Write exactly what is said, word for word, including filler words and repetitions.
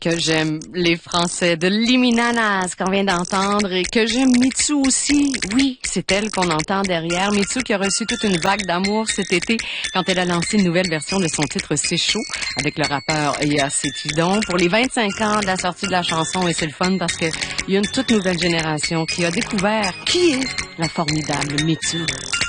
que j'aime les Français de Liminanas qu'on vient d'entendre et que j'aime Mitsou aussi. Oui, c'est elle qu'on entend derrière. Mitsou qui a reçu toute une vague d'amour cet été quand elle a lancé une nouvelle version de son titre C'est chaud avec le rappeur Yacé Tidon pour les vingt-cinq ans de la sortie de la chanson. Et c'est le fun parce que il y a une toute nouvelle génération qui a découvert qui est la formidable Mitsou.